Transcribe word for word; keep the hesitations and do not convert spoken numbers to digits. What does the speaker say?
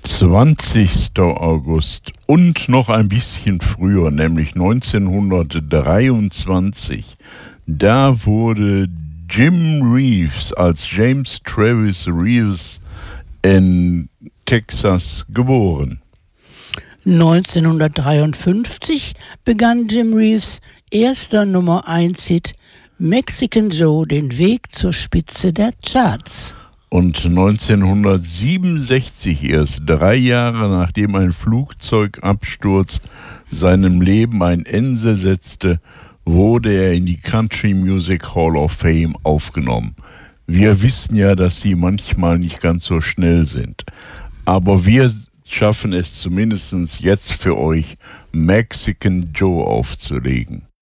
zwanzigster August und noch ein bisschen früher, nämlich neunzehnhundertdreiundzwanzig. Da wurde Jim Reeves als James Travis Reeves in Texas geboren. neunzehnhundertdreiundfünfzig begann Jim Reeves' erster Nummer eins Hit Mexican Joe den Weg zur Spitze der Charts. Und neunzehnhundertsiebenundsechzig, erst drei Jahre nachdem ein Flugzeugabsturz seinem Leben ein Ende setzte, wurde er in die Country Music Hall of Fame aufgenommen. Wir wissen ja, dass sie manchmal nicht ganz so schnell sind. Aber wir schaffen es zumindest jetzt für euch, Mexican Joe aufzulegen.